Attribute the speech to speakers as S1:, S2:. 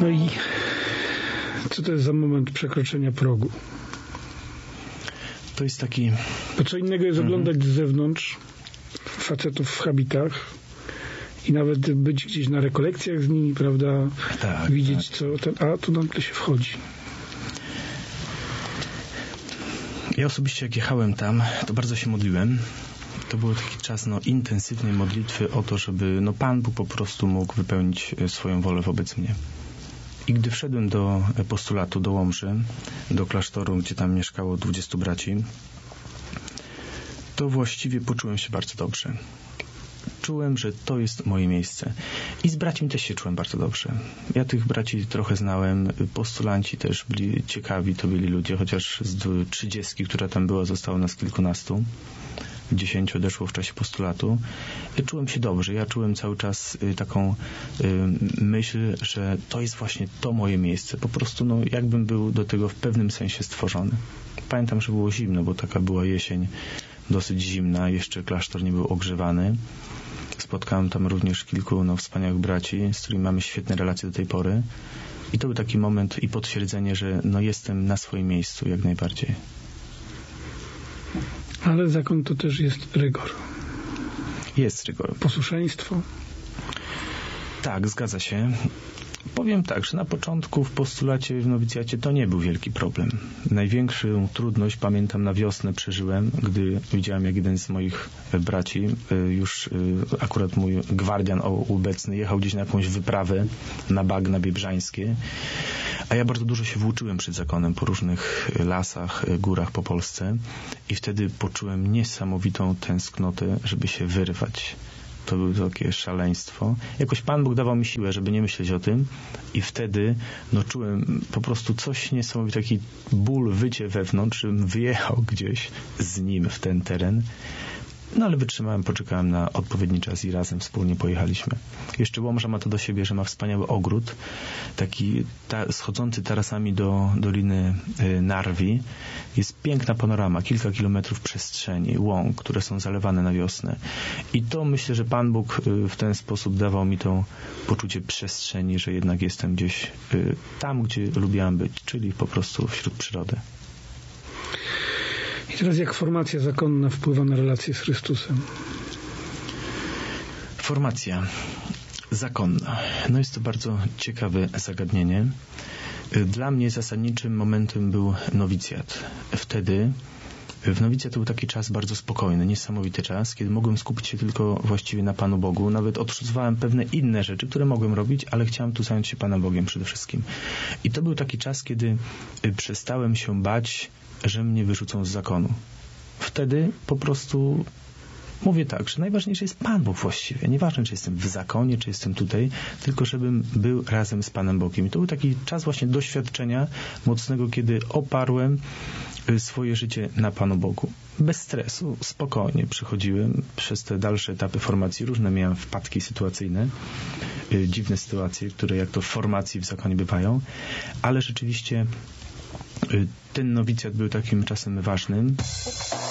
S1: No i co to jest za moment przekroczenia progu?
S2: To jest taki...
S1: Bo co innego jest oglądać z zewnątrz facetów w habitach i nawet być gdzieś na rekolekcjach z nimi, prawda?
S2: Tak,
S1: widzieć
S2: tak.
S1: a tu nagle się wchodzi.
S2: Ja osobiście jak jechałem tam, to bardzo się modliłem. To był taki czas intensywnej modlitwy o to, żeby Pan Bóg po prostu mógł wypełnić swoją wolę wobec mnie. I gdy wszedłem do postulatu, do Łomży, do klasztoru, gdzie tam mieszkało 20 braci, to właściwie poczułem się bardzo dobrze. Czułem, że to jest moje miejsce. I z braćmi też się czułem bardzo dobrze. Ja tych braci trochę znałem, postulanci też byli ciekawi, to byli ludzie, chociaż z 30, która tam była, zostało nas kilkunastu. 10 odeszło w czasie postulatu. Czułem się dobrze. Ja czułem cały czas taką myśl, że to jest właśnie to moje miejsce. Po prostu jakbym był do tego w pewnym sensie stworzony. Pamiętam, że było zimno, bo taka była jesień dosyć zimna. Jeszcze klasztor nie był ogrzewany. Spotkałem tam również kilku wspaniałych braci, z którymi mamy świetne relacje do tej pory. I to był taki moment i potwierdzenie, że jestem na swoim miejscu jak najbardziej.
S1: Ale zakon to też jest rygor.
S2: Jest rygor.
S1: Posłuszeństwo.
S2: Tak, zgadza się. Powiem tak, że na początku w postulacie, w nowicjacie to nie był wielki problem. Największą trudność, pamiętam, na wiosnę przeżyłem, gdy widziałem, jak jeden z moich braci, już akurat mój gwardian obecny, jechał gdzieś na jakąś wyprawę na bagna biebrzańskie, a ja bardzo dużo się włóczyłem przed zakonem po różnych lasach, górach po Polsce i wtedy poczułem niesamowitą tęsknotę, żeby się wyrwać. To było takie szaleństwo. Jakoś Pan Bóg dawał mi siłę, żeby nie myśleć o tym i wtedy czułem po prostu coś niesamowite, taki ból, wycie wewnątrz, żebym wyjechał gdzieś z nim w ten teren. Ale wytrzymałem, poczekałem na odpowiedni czas i razem wspólnie pojechaliśmy. Jeszcze Łomża ma to do siebie, że ma wspaniały ogród, taki schodzący tarasami do Doliny Narwi. Jest piękna panorama, kilka kilometrów przestrzeni, łąk, które są zalewane na wiosnę. I to myślę, że Pan Bóg w ten sposób dawał mi to poczucie przestrzeni, że jednak jestem gdzieś tam, gdzie lubiłem być, czyli po prostu wśród przyrody.
S1: I teraz jak formacja zakonna wpływa na relacje z Chrystusem?
S2: Formacja zakonna. Jest to bardzo ciekawe zagadnienie. Dla mnie zasadniczym momentem był nowicjat. Wtedy w nowicjat to był taki czas bardzo spokojny, niesamowity czas, kiedy mogłem skupić się tylko właściwie na Panu Bogu. Nawet odrzucałem pewne inne rzeczy, które mogłem robić, ale chciałem tu zająć się Panem Bogiem przede wszystkim. I to był taki czas, kiedy przestałem się bać, że mnie wyrzucą z zakonu. Wtedy po prostu mówię tak, że najważniejszy jest Pan Bóg właściwie. Nieważne, czy jestem w zakonie, czy jestem tutaj, tylko żebym był razem z Panem Bogiem. I to był taki czas właśnie doświadczenia mocnego, kiedy oparłem swoje życie na Panu Bogu. Bez stresu, spokojnie przechodziłem przez te dalsze etapy formacji. Różne miałem wpadki sytuacyjne, dziwne sytuacje, które jak to w formacji w zakonie bywają, ale rzeczywiście ten nowicjat był takim czasem ważnym.